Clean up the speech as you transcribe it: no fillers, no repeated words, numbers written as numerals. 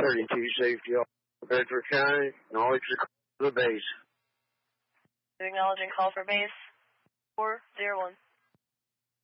32 safety, Bedford County, acknowledge the base. Acknowledging call for base 401.